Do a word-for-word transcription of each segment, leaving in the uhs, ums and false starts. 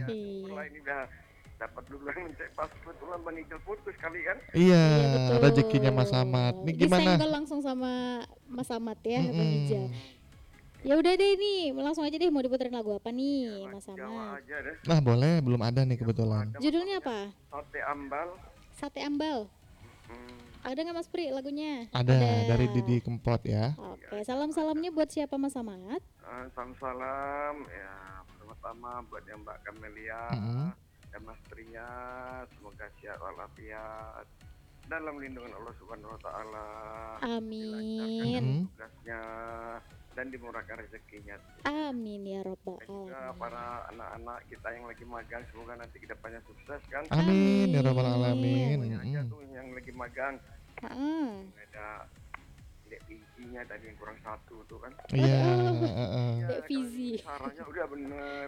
Syukurlah Iya. ini udah dapat duluan ngecek pas kebetulan Bang Ijal putus kali kan. Iya, Iya rezekinya Mas betul. Ahmad. Nih gimana? Disenggol langsung sama Mas Ahmad ya, Bang Ijal. Mhm. Ya udah deh nih, langsung aja deh mau diputerin lagu apa Ya nih, lagu Mas Jawa Ahmad? aja deh. Nah, boleh, belum ada nih Ya belum kebetulan. ada Judulnya masalahnya. apa? Sate ambal. Sate ambal. Hmm. Ada nggak Mas Pri lagunya? Ada dari Didi Kempot ya. Oke, salam-salamnya buat siapa Mas Ahmad? Uh, salam salam ya pertama buat yang Mbak Kamelia Mhm. dan Mas Trinya, semoga sehat walafiat dalam lindungan Allah Subhanahu Wa Taala, dilancarkan Amin. Mhm. tugasnya dan dimurahkan rezekinya. Amin ya robbal Dan juga alamin. para anak-anak kita yang lagi magang semoga nanti kedepannya sukses kan. Amin ya rabbal alamin. Semuanya aja Mhm. tuh yang lagi magang. Heeh. Ada dek bijinya tadi yang kurang satu tuh kan. Iya, Aduh. heeh. Ya, Dek kalau Fizi. sarannya udah bener.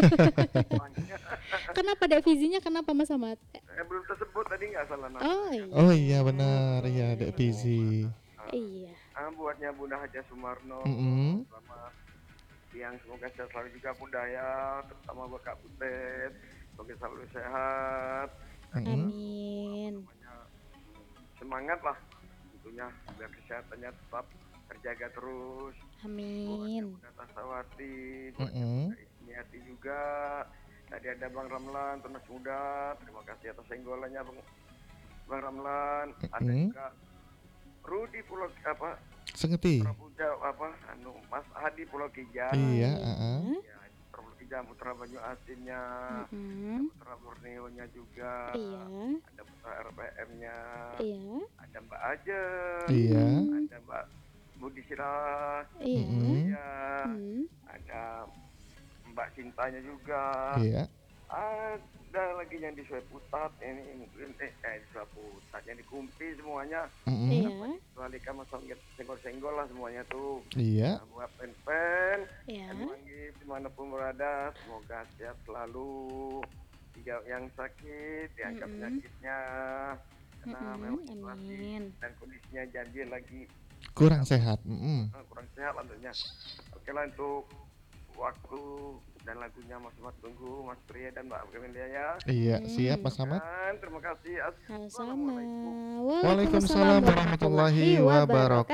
Kenapa Dek Fizinya kenapa Mas Ahmad? Eh, belum tersebut tadi nggak salah nama. Oh iya. Oh iya benar, iya Dek Fizi. Iya. Ah, buatnya Bunda Haja Sumarno. Mhm. Selamat siang, semoga sehat selalu juga Bunda ya, terutama buat Kak Butet, semoga selalu sehat. Mhm. Amin. Namanya, semangat lah tentunya biar kesehatannya tetap terjaga terus. Amin. Buatnya Bunda Tasawati, buatnya Mhm. Bunda Ismiati juga. Tadi ada Bang Ramlan, Tunas Muda, terima kasih atas senggolannya Bang, Bang Ramlan. Ada Mhm. juga Rudi Pulau apa? Sengeti. Pramuja apa? Anu Mas Hadi Pulau Kijang. Iya, Oh, heeh. iya. Ya, Pulau Kijang, Putra Banyu Asinnya, Mm-mm. Putra Borneo-nya juga. Iya. Ada Putra R P M-nya. Iya. Ada Mbak Aja. Iya. Ada Mbak Budi Sirah. Iya. Mhm. Iya. Hmm. Ada Mbak Cintanya juga. Iya. Ada lagi yang di Sueputat ini mungkin eh, eh di Sueputat yang di Kumpi semuanya. Mhm. Iya. Balikan masang senggol-senggol lah semuanya tuh. Iya. Nah, buat pen-pen Iya. dan manggil dimanapun berada, semoga sehat selalu. Tidak yang sakit, diangkat Mm-mm. penyakitnya. Karena Mm-mm. memang situasi Amin. dan kondisinya jadi lagi Kurang sehat. Mhm. eh, kurang sehat lah tentunya. Oke lah untuk waktu dan lagunya Mas Ahmad tunggu Mas Pria dan Mbak Kamelia ya. Iya, Hmm. siap Mas Ahmad. Dan terima kasih. Sama-sama. Assalamualaikum. Waalaikumsalam warahmatullahi wabarakatuh.